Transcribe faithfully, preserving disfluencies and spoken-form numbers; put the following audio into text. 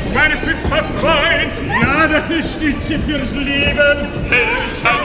ist meine Stütze, Freund. Ja, deine Stütze fürs Leben. Welcher